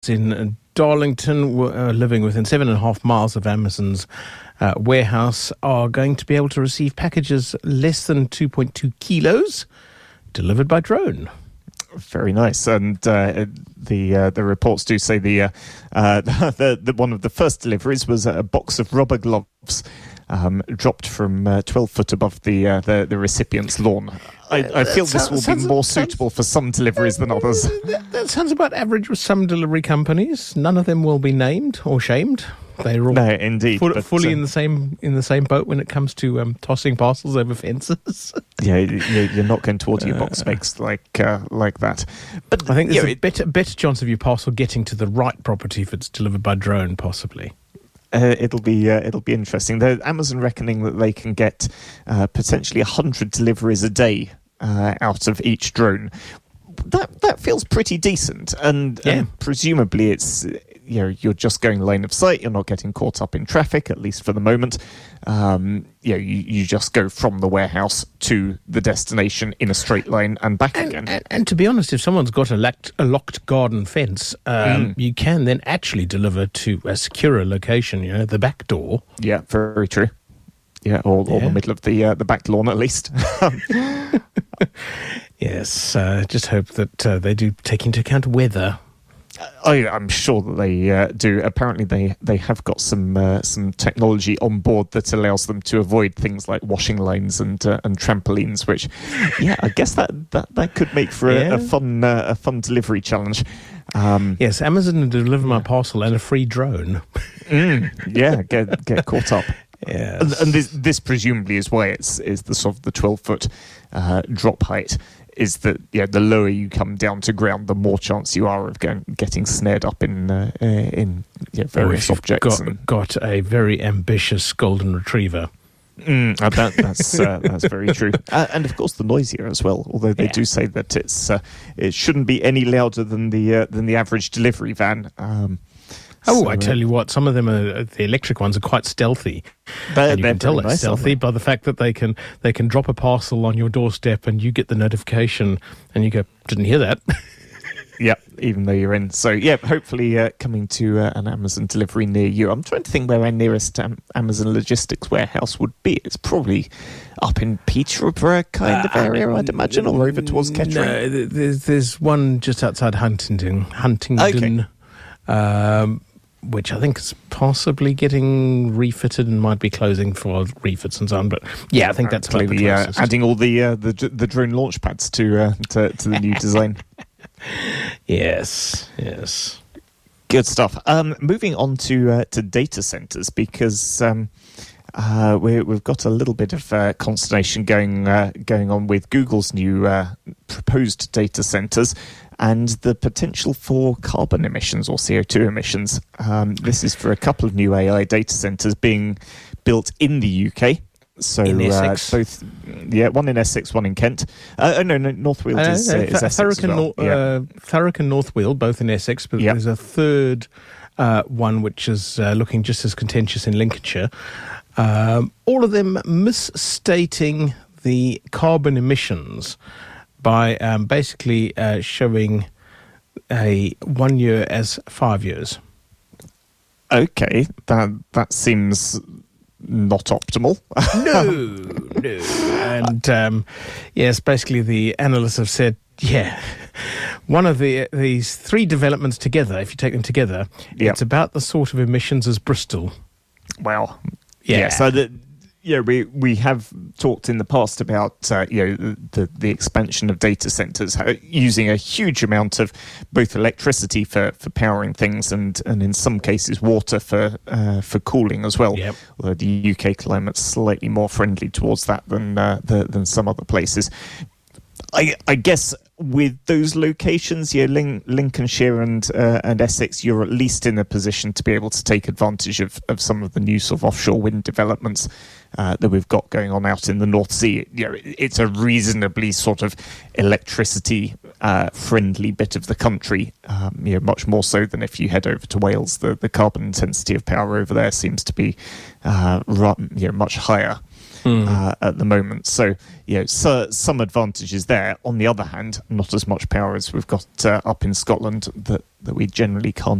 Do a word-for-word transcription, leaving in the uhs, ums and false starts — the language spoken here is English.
in Darlington, uh, living within seven and a half miles of Amazon's uh, warehouse, are going to be able to receive packages less than two point two kilos delivered by drone. Very nice, and uh, the uh, the reports do say the, uh, uh, the the one of the first deliveries was a box of rubber gloves um, dropped from uh, twelve foot above the uh, the, the recipient's lawn. I, I feel this will be more suitable for some deliveries than others. That, that sounds about average with some delivery companies. None of them will be named or shamed. They're all no, indeed, full, but, fully uh, in the same in the same boat when it comes to um, tossing parcels over fences. yeah, you're not going to order your box makes like uh, like that. But I think there's you know, a it, better better chance of your parcel getting to the right property if it's delivered by drone, possibly. Uh, it'll be uh, it'll be interesting. The Amazon reckoning that they can get uh, potentially a hundred deliveries a day uh, out of each drone. That that feels pretty decent, and, yeah. and presumably it's you know you're just going line of sight. You're not getting caught up in traffic, at least for the moment. Um, you know, you, you just go from the warehouse to the destination in a straight line and back and, again. And, and to be honest, if someone's got a locked, a locked garden fence, um, mm. you can then actually deliver to a secure location. You know, the back door. Yeah, very true. Yeah, or, yeah. or the middle of the uh, the back lawn at least. Yes, uh, just hope that uh, they do take into account weather. I, I'm sure that they uh, do. Apparently, they, they have got some uh, some technology on board that allows them to avoid things like washing lines and uh, and trampolines. Which, yeah, I guess that, that, that could make for a, yeah. a fun uh, a fun delivery challenge. Um, yes, Amazon deliver my parcel and a free drone. mm, yeah, get get caught up. Yes. And, and this this presumably is why it's is the sort of the twelve foot uh, drop height. Is that yeah? The lower you come down to ground, the more chance you are of going, getting snared up in uh, in yeah, various or if objects. Got, and, got a very ambitious golden retriever. Mm, uh, that, that's uh, that's very true, uh, and of course the noisier as well. Although they yeah. do say that it's uh, it shouldn't be any louder than the uh, than the average delivery van. Um, Oh, so, I tell you what, some of them are, the electric ones are quite stealthy. They're, and you they're can tell they're nice, stealthy by the fact that they can they can drop a parcel on your doorstep and you get the notification and you go, didn't hear that. Yeah, even though you're in. So, yeah, hopefully uh, coming to uh, an Amazon delivery near you. I'm trying to think where our nearest um, Amazon logistics warehouse would be. It's probably up in Peterborough kind of area, uh, I'd imagine, or over towards Kettering. No, there's, there's one just outside Huntington. Huntingdon. Okay. Um, which I think is possibly getting refitted and might be closing for refits and so on. But yeah, I think that's about the closest. Uh, adding all the uh, the the drone launch pads to uh, to, to the new design. Yes, yes, good stuff. Um, moving on to uh, to data centers because. Um, Uh, we, we've got a little bit of uh, consternation going uh, going on with Google's new uh, proposed data centers and the potential for carbon emissions or C O two emissions. Um, this is for a couple of new A I data centers being built in the U K. So in Essex. Uh, both, yeah, one in Essex, one in Kent. Uh, oh no, no, North Weald is, uh, is Essex Thurrock as well. and, yeah. uh, Thurrock and North Weald, both in Essex, but yep. there's a third uh, one which is uh, looking just as contentious in Lincolnshire. Um, all of them misstating the carbon emissions by um, basically uh, showing a one year as five years. Okay, that that seems not optimal. no, no. And um, yes, basically the analysts have said, yeah, one of the these three developments together, if you take them together, yep. it's about the sort of emissions as Bristol. Wow. Yeah. yeah so that yeah, we we have talked in the past about uh, you know the the expansion of data centers uh, using a huge amount of both electricity for, for powering things and, and in some cases water for uh, for cooling as well. Yep. Although the U K climate's slightly more friendly towards that than uh, the, than some other places. I, I guess with those locations, yeah, Lin- Lincolnshire and uh, and Essex, you're at least in a position to be able to take advantage of, of some of the new sort of offshore wind developments uh, that we've got going on out in the North Sea. You know, it's a reasonably sort of electricity uh, friendly bit of the country, um, you know, much more so than if you head over to Wales. The the carbon intensity of power over there seems to be uh, run, you know, much higher. mm. uh, at the moment. So, you know, so, some advantages there. On the other hand, not as much power as we've got uh, up in Scotland that, that we generally can't